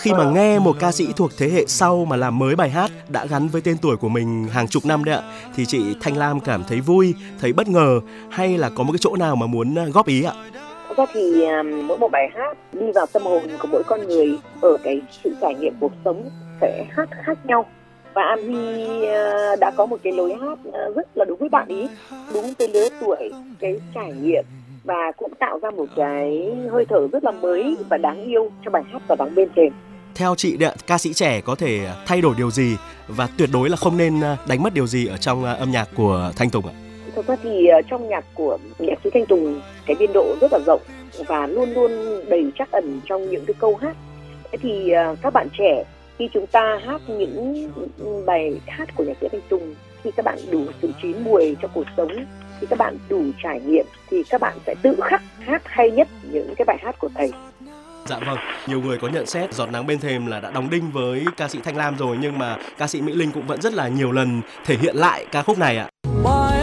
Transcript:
khi mà nghe một ca sĩ thuộc thế hệ sau mà làm mới bài hát đã gắn với tên tuổi của mình hàng chục năm đấy ạ, thì chị Thanh Lam cảm thấy vui, thấy bất ngờ hay là có một cái chỗ nào mà muốn góp ý ạ? Thật ra thì mỗi một bài hát đi vào tâm hồn của mỗi con người ở cái sự trải nghiệm cuộc sống sẽ khác nhau. Và An Huy đã có một cái lối hát rất là đúng với bạn ý, đúng với lứa tuổi, cái trải nghiệm, và cũng tạo ra một cái hơi thở rất là mới và đáng yêu cho bài hát Giọt nắng bên thềm. Theo chị đấy, ca sĩ trẻ có thể thay đổi điều gì và tuyệt đối là không nên đánh mất điều gì ở trong âm nhạc của Thanh Tùng ạ? Thực ra thì trong nhạc của nhạc sĩ Thanh Tùng, cái biên độ rất là rộng và luôn luôn đầy trắc ẩn trong những cái câu hát. Thế thì các bạn trẻ, khi chúng ta hát những bài hát của nhạc sĩ Thanh Tùng, khi các bạn đủ sự chín muồi trong cuộc sống, khi các bạn đủ trải nghiệm, thì các bạn sẽ tự khắc hát hay nhất những cái bài hát của thầy. Dạ vâng, nhiều người có nhận xét Giọt nắng bên thềm là đã đóng đinh với ca sĩ Thanh Lam rồi, nhưng mà ca sĩ Mỹ Linh cũng vẫn rất là nhiều lần thể hiện lại ca khúc này ạ.